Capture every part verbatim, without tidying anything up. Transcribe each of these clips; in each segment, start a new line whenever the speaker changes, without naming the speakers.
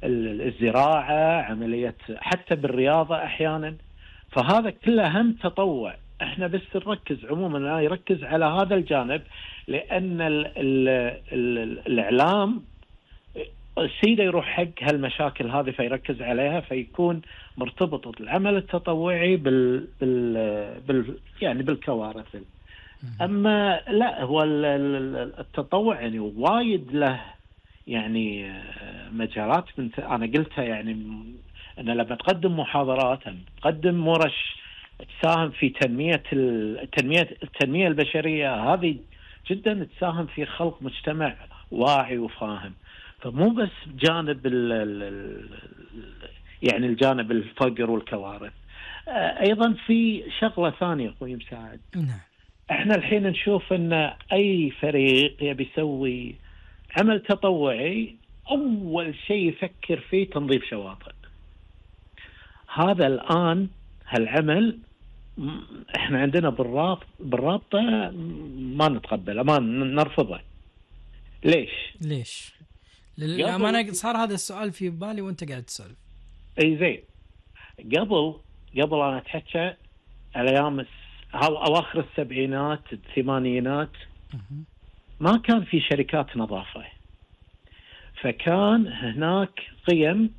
الزراعة، عملية حتى بالرياضة أحيانا. فهذا كله هم تطوع. احنا بس نركز عموما، لا يركز على هذا الجانب، لأن ال ال ال الإعلام سيده يروح حق هالمشاكل هذه فيركز عليها، فيكون مرتبط العمل التطوعي بال, بال, بال يعني بالكوارث. أما لا، هو التطوع يعني وايد له يعني مجالات. من أنا قلتها يعني أنا لما تقدم محاضرات، تقدم ورش تساهم في تنمية التنمية التنمية البشرية، هذه جدا تساهم في خلق مجتمع واعي وفاهم. فمو بس جانب ال ال يعني الجانب الفقر والكوارث، أيضا في شغلة ثانية أخوي مساعد.
نعم.
احنا الحين نشوف ان اي فريق يبي يسوي عمل تطوعي اول شيء يفكر فيه تنظيف شواطئ. هذا الان هالعمل احنا عندنا بالرابط بالرابطه ما نتقبله، ما نرفضه. ليش
ليش للأمانة صار هذا السؤال في بالي وانت قاعد تسولف.
اي زين. قبل قبل انا اتحكى على ايام أواخر السبعينات الثمانينات، ما كان في شركات نظافة، فكان هناك قيم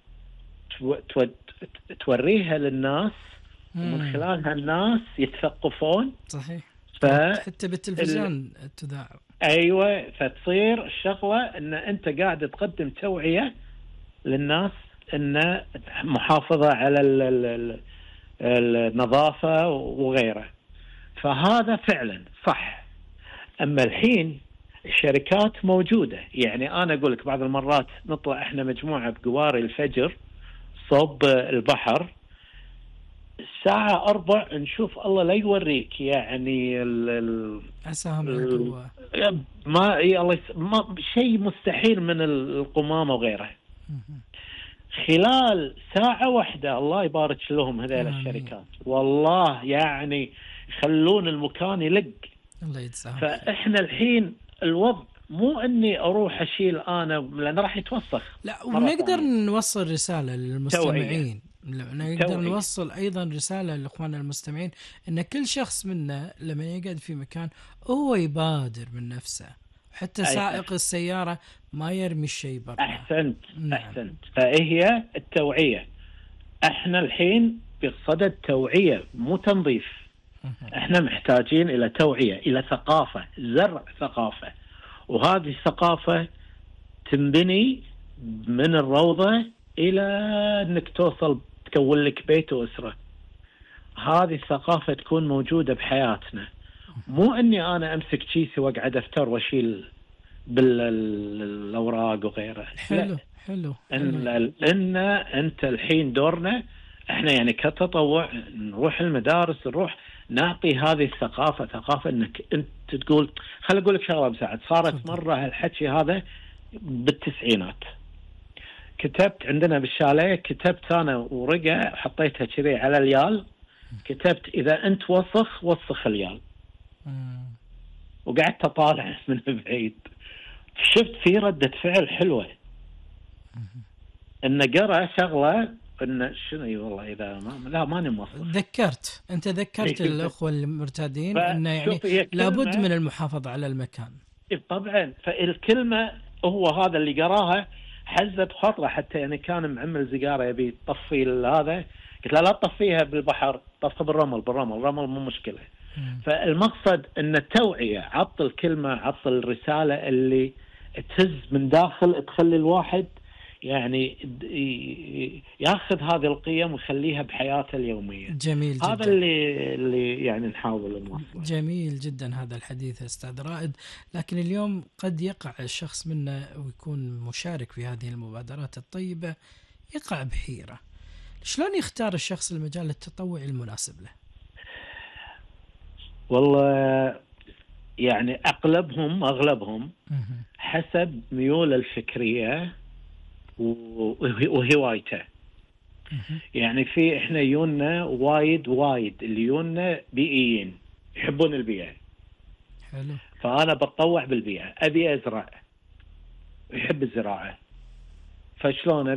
توريها للناس ومن خلالها الناس يتثقفون.
صحيح.
ف...
حتى بالتلفزيون تذاع.
أيوة، فتصير الشغلة أن أنت قاعد تقدم توعية للناس أن محافظة على ال... ال... النظافة وغيره. فهذا فعلا صح. أما الحين الشركات موجودة، يعني أنا أقول لك بعض المرات نطلع إحنا مجموعة بقواري الفجر صوب البحر الساعة أربع، نشوف الله لا يوريك يعني ال
ال
ما الله ما شيء مستحيل من القمامة وغيره. خلال ساعة واحدة الله يبارك لهم هذيل الشركات، والله يعني يخلون المكان يلق.
الله يجزاهم.
فإحنا الحين الوضع مو أني أروح أشيل أنا لأن راح يتوسخ.
لا، ونقدر نوصل رسالة للمستمعين، نقدر نوصل أيضا رسالة لإخواننا المستمعين أن كل شخص منا لما يقعد في مكان هو يبادر من نفسه، حتى سائق السيارة ما يرمي الشيء برا.
أحسنت. نعم. أحسنت. فهي التوعية. احنا الحين بصدد توعية مو تنظيف. احنا محتاجين إلى توعية، إلى ثقافة، زرع ثقافة، وهذه الثقافة تنبني من الروضة إلى أنك توصل تكون لك بيت وأسرة. هذه الثقافة تكون موجودة بحياتنا، مو أني أنا أمسك كيسي وأقعد أفتر وأشيل بالأوراق وغيرها.
حلو حلو.
إن, إن أنت الحين دورنا إحنا يعني كتطوع نروح المدارس، نروح نعطي هذه الثقافة، ثقافة إنك أنت تقول. خلي أقول لك شغلة مساعد. صارت مرة هالحكي هذا بالتسعينات، كتبت عندنا بالشاليه، كتبت أنا ورقة حطيتها كذي على اليال، كتبت إذا أنت وسخ وسخ اليال. وقعدت أطالع من بعيد، شفت في ردة فعل حلوة، إن قرأ شغلة إن شنو والله إذا ما لا ماني موصل.
ذكرت أنت ذكرت الأخوة المرتادين إنه يعني لابد من المحافظة على المكان.
طبعا. فالكلمة هو هذا اللي قراها حزت خاطره، حتى يعني كان معمل سيجارة يبي يطفي هذا، قلت له لا تطفيها بالبحر، طفها بالرمل، بالرمل الرمل مو مشكلة. فالمقصد ان التوعية، عط الكلمة، عط الرسالة اللي تهز من داخل، تخلي الواحد يعني ياخذ هذه القيم ويخليها بحياته اليومية.
جميل جدا.
هذا اللي اللي يعني نحاول نوصله.
جميل جدا هذا الحديث استاذ رائد. لكن اليوم قد يقع الشخص منا ويكون مشارك في هذه المبادرات الطيبة يقع بحيرة. شلون يختار الشخص المجال التطوعي المناسب له؟
والله يعني أغلبهم أغلبهم حسب ميول الفكرية وهوايته. يعني في إحنا يونا وايد وايد اللي يونا بيئيين يحبون البيئة.
حلو.
فأنا بتطوع بالبيئة، أبي أزرع، يحب الزراعة، فشلون